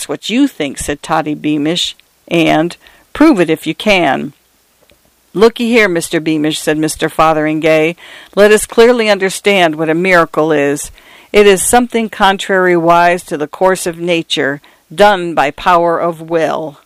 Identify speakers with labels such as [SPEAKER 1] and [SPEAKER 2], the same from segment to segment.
[SPEAKER 1] that's what you think," said Toddy Beamish, and, "Prove it if you can." "Looky here, Mr. Beamish," said Mr. Fotheringay, "let us clearly understand what a miracle is. It is something contrariwise to the course of nature, done by power of will."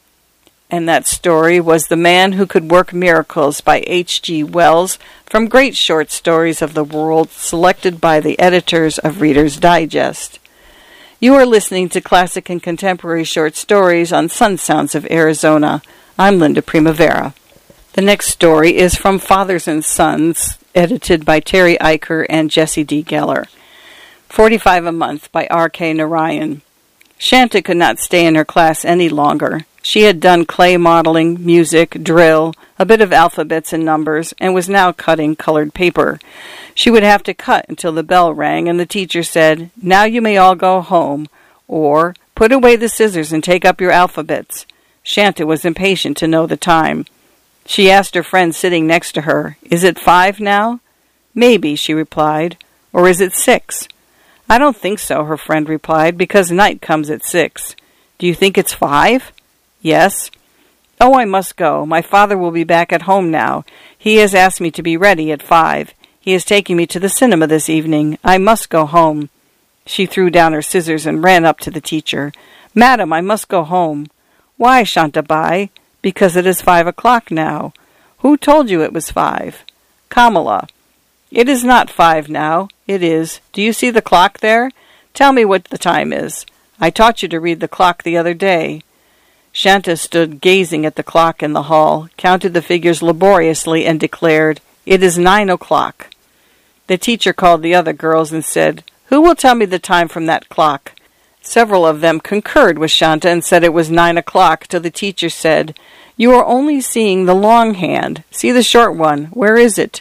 [SPEAKER 1] And that story was The Man Who Could Work Miracles by H.G. Wells, from Great Short Stories of the World, selected by the editors of Reader's Digest. You are listening to Classic and Contemporary Short Stories on Sun Sounds of Arizona. I'm Linda Primavera. The next story is from Fathers and Sons, edited by Terry Eicher and Jesse D. Geller. 45 a Month by R.K. Narayan. Shanta could not stay in her class any longer. She had done clay modeling, music, drill, a bit of alphabets and numbers, and was now cutting colored paper. She would have to cut until the bell rang and the teacher said, "Now you may all go home," or "Put away the scissors and take up your alphabets." Shanta was impatient to know the time. She asked her friend sitting next to her, "Is it 5 now?" "Maybe," she replied. "Or is it 6? "I don't think so," her friend replied, "because night comes at 6. "Do you think it's 5? "Yes." "Oh, I must go. My father will be back at home now. He has asked me to be ready at 5. He is taking me to the cinema this evening. I must go home." She threw down her scissors and ran up to the teacher. "Madam, I must go home." "Why, Shantabai?" "Because it is 5 o'clock now." "Who told you it was 5? "Kamala." "It is not 5 now. It is. Do you see the clock there? Tell me what the time is. I taught you to read the clock the other day." Shanta stood gazing at the clock in the hall, counted the figures laboriously, and declared, "It is 9 o'clock. The teacher called the other girls and said, "Who will tell me the time from that clock?" Several of them concurred with Shanta and said it was 9 o'clock, till the teacher said, "You are only seeing the long hand. See the short one. Where is it?"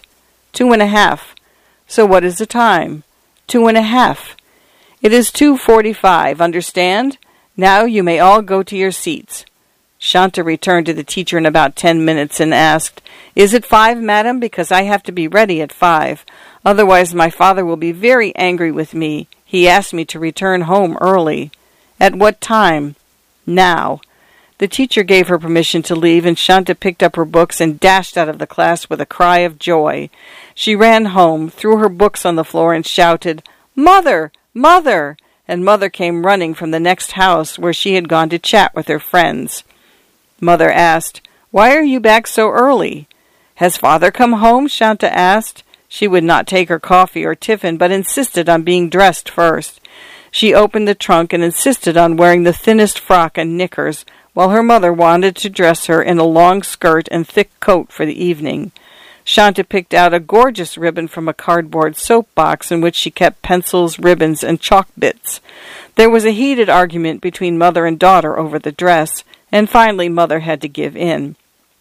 [SPEAKER 1] 2.5. "So what is the time?" 2.5. "It is 2:45, understand? Now you may all go to your seats." Shanta returned to the teacher in about 10 minutes and asked, "Is it 5, madam? Because I have to be ready at 5. Otherwise my father will be very angry with me. He asked me to return home early." "At what time?" "Now." The teacher gave her permission to leave, and Shanta picked up her books and dashed out of the class with a cry of joy. She ran home, threw her books on the floor, and shouted, "Mother! Mother!" And Mother came running from the next house, where she had gone to chat with her friends. Mother asked, "Why are you back so early?" "Has Father come home?" Shanta asked. She would not take her coffee or tiffin, but insisted on being dressed first. She opened the trunk and insisted on wearing the thinnest frock and knickers, while her mother wanted to dress her in a long skirt and thick coat for the evening. Shanta picked out a gorgeous ribbon from a cardboard soap box in which she kept pencils, ribbons, and chalk bits. There was a heated argument between mother and daughter over the dress, and finally Mother had to give in.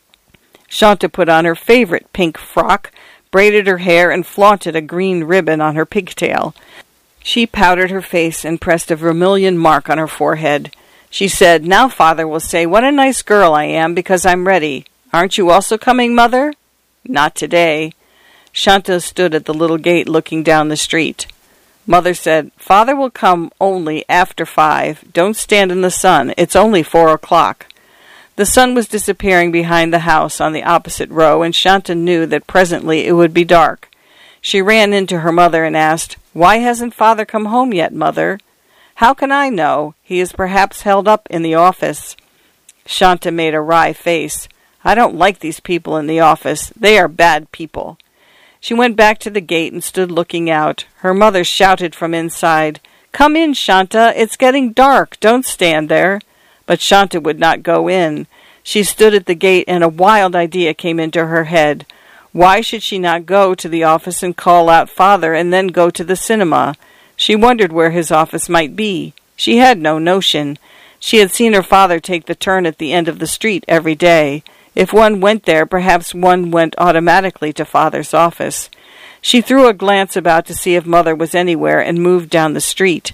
[SPEAKER 1] Shanta put on her favorite pink frock, braided her hair, and flaunted a green ribbon on her pigtail. She powdered her face and pressed a vermilion mark on her forehead. She said, "Now Father will say what a nice girl I am because I'm ready. Aren't you also coming, Mother?" "Not today." Shanta stood at the little gate looking down the street. Mother said, "Father will come only after 5. Don't stand in the sun. It's only 4 o'clock. The sun was disappearing behind the house on the opposite row, and Shanta knew that presently it would be dark. She ran into her mother and asked, "Why hasn't Father come home yet, Mother?" "How can I know? He is perhaps held up in the office." Shanta made a wry face. "I don't like these people in the office. They are bad people." She went back to the gate and stood looking out. Her mother shouted from inside, "Come in, Shanta. It's getting dark. Don't stand there." But Shanta would not go in. She stood at the gate, and a wild idea came into her head. Why should she not go to the office and call out Father and then go to the cinema? She wondered where his office might be. She had no notion. She had seen her father take the turn at the end of the street every day. If one went there, perhaps one went automatically to Father's office. She threw a glance about to see if Mother was anywhere and moved down the street.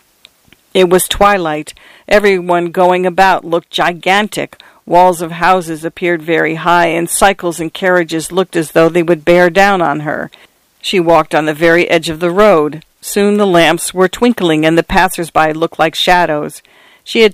[SPEAKER 1] It was twilight. Everyone going about looked gigantic. Walls of houses appeared very high, and cycles and carriages looked as though they would bear down on her. She walked on the very edge of the road. Soon the lamps were twinkling, and the passers-by looked like shadows. She had